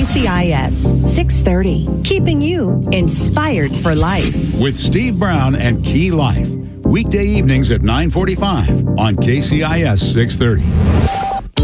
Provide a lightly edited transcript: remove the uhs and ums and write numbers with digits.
KCIS 630, keeping you inspired for life. With Steve Brown and Key Life. Weekday evenings at 9:45 on KCIS 630.